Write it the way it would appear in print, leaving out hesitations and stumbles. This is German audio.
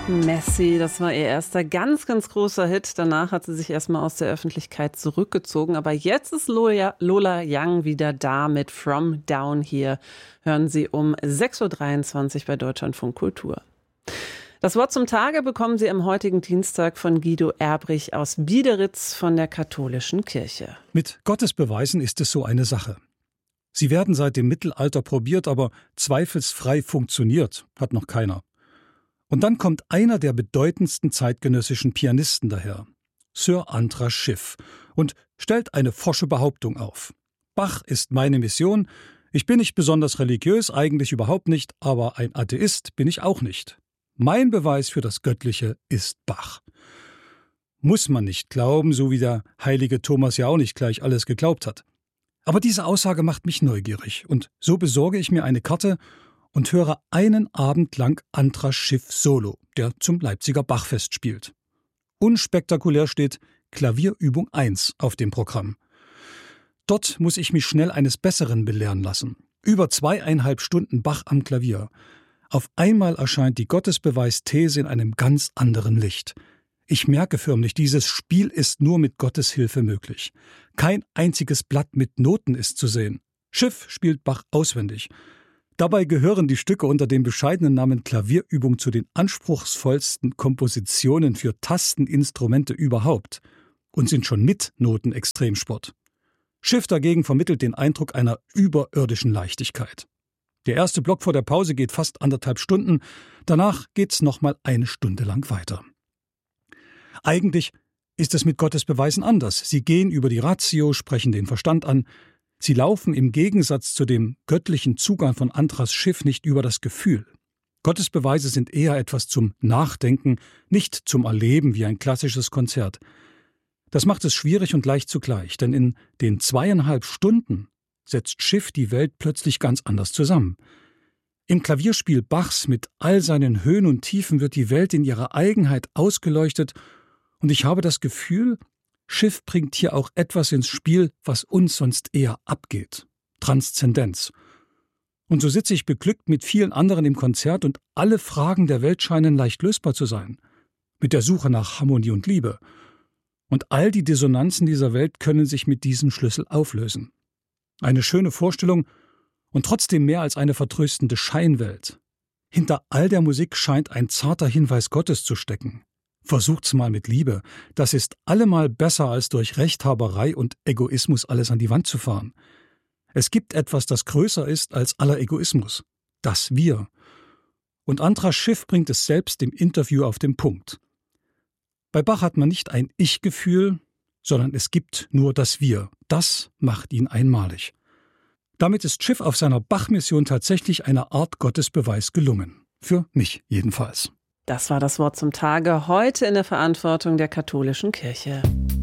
Messi, das war ihr erster ganz, ganz großer Hit. Danach hat sie sich erstmal aus der Öffentlichkeit zurückgezogen. Aber jetzt ist Lola Young wieder da mit From Down Here. Hören Sie um 6.23 Uhr bei Deutschlandfunk Kultur. Das Wort zum Tage bekommen Sie am heutigen Dienstag von Guido Erbrich aus Biederitz von der Katholischen Kirche. Mit Gottesbeweisen ist es so eine Sache. Sie werden seit dem Mittelalter probiert, aber zweifelsfrei funktioniert hat noch keiner. Und dann kommt einer der bedeutendsten zeitgenössischen Pianisten daher, Sir Andras Schiff, und stellt eine forsche Behauptung auf. Bach ist meine Mission, ich bin nicht besonders religiös, eigentlich überhaupt nicht, aber ein Atheist bin ich auch nicht. Mein Beweis für das Göttliche ist Bach. Muss man nicht glauben, so wie der heilige Thomas ja auch nicht gleich alles geglaubt hat. Aber diese Aussage macht mich neugierig, und so besorge ich mir eine Karte und höre einen Abend lang Andras Schiff Solo, der zum Leipziger Bachfest spielt. Unspektakulär steht Klavierübung 1 auf dem Programm. Dort muss ich mich schnell eines Besseren belehren lassen. Über 2,5 Stunden Bach am Klavier. Auf einmal erscheint die Gottesbeweis-These in einem ganz anderen Licht. Ich merke förmlich, dieses Spiel ist nur mit Gottes Hilfe möglich. Kein einziges Blatt mit Noten ist zu sehen. Schiff spielt Bach auswendig. Dabei gehören die Stücke unter dem bescheidenen Namen Klavierübung zu den anspruchsvollsten Kompositionen für Tasteninstrumente überhaupt und sind schon mit Noten Extremsport. Schiff dagegen vermittelt den Eindruck einer überirdischen Leichtigkeit. Der erste Block vor der Pause geht fast 1,5 Stunden, danach geht's nochmal 1 Stunde lang weiter. Eigentlich ist es mit Gottesbeweisen anders. Sie gehen über die Ratio, sprechen den Verstand an. Sie laufen im Gegensatz zu dem göttlichen Zugang von Andras Schiff nicht über das Gefühl. Gottesbeweise sind eher etwas zum Nachdenken, nicht zum Erleben wie ein klassisches Konzert. Das macht es schwierig und leicht zugleich, denn in den 2,5 Stunden setzt Schiff die Welt plötzlich ganz anders zusammen. Im Klavierspiel Bachs mit all seinen Höhen und Tiefen wird die Welt in ihrer Eigenheit ausgeleuchtet, und ich habe das Gefühl, Schiff bringt hier auch etwas ins Spiel, was uns sonst eher abgeht. Transzendenz. Und so sitze ich beglückt mit vielen anderen im Konzert und alle Fragen der Welt scheinen leicht lösbar zu sein. Mit der Suche nach Harmonie und Liebe. Und all die Dissonanzen dieser Welt können sich mit diesem Schlüssel auflösen. Eine schöne Vorstellung und trotzdem mehr als eine vertröstende Scheinwelt. Hinter all der Musik scheint ein zarter Hinweis Gottes zu stecken. Versucht's mal mit Liebe. Das ist allemal besser, als durch Rechthaberei und Egoismus alles an die Wand zu fahren. Es gibt etwas, das größer ist als aller Egoismus. Das Wir. Und Andras Schiff bringt es selbst im Interview auf den Punkt. Bei Bach hat man nicht ein Ich-Gefühl, sondern es gibt nur das Wir. Das macht ihn einmalig. Damit ist Schiff auf seiner Bach-Mission tatsächlich eine Art Gottesbeweis gelungen. Für mich jedenfalls. Das war das Wort zum Tage, heute in der Verantwortung der Katholischen Kirche.